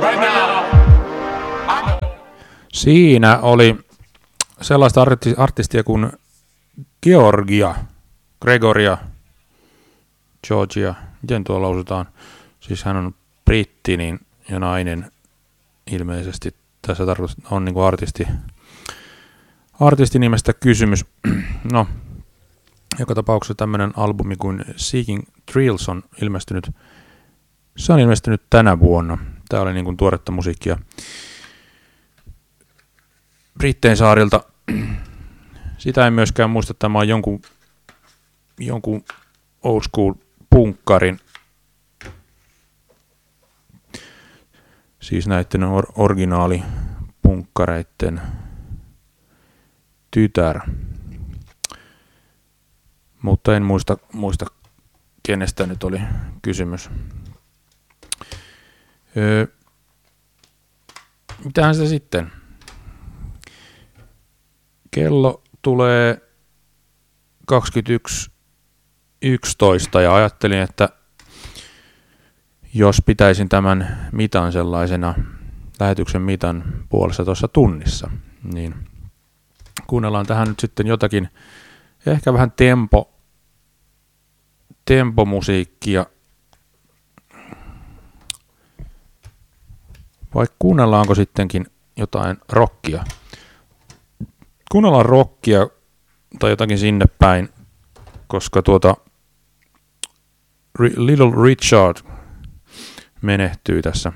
Siinä oli sellaista artistia kuin Gregoria, Georgia, miten tuo lausutaan? Siis hän on britti niin, ja nainen ilmeisesti. Tässä on niin kuin artistinimestä kysymys. No, joka tapauksessa tämmöinen albumi kuin Seeking Thrills on ilmestynyt. Se on ilmestynyt tänä vuonna. Tämä oli niin kuin tuoretta musiikkia Brittein saarilta. Sitä ei myöskään muista, että tämä on jonkun old school punkkarin, siis näiden originaalipunkkareiden tytär. Mutta en muista kenestä nyt oli kysymys. Mitähän se sitten? Kello tulee 21.11 ja ajattelin, että jos pitäisin tämän mitan sellaisena lähetyksen mitan puolessa tunnissa, niin kuunnellaan tähän nyt sitten jotakin, ehkä vähän tempomusiikkia, vai kuunnellaanko sittenkin jotain rockia? Kuunnellaan rockia tai jotakin sinne päin, koska Little Richard menehtyy tässä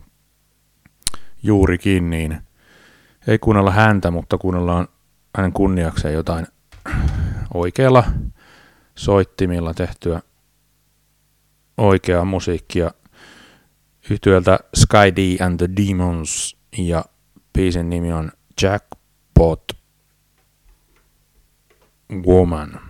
juurikin, niin ei kuunnella häntä, mutta kuunnellaan hänen kunniakseen jotain oikealla soittimilla tehtyä oikeaa musiikkia yhtyöltä Sky D and the Demons, ja biisin nimi on Jackpot Woman.